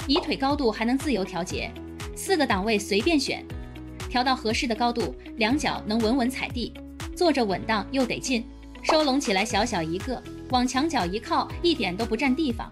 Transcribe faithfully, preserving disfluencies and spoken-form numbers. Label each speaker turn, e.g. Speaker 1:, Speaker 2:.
Speaker 1: 椅腿高度还能自由调节，四个档位随便选，调到合适的高度，两脚能稳稳踩地，坐着稳当又得劲。收拢起来小小一个，往墙角一靠，一点都不占地方。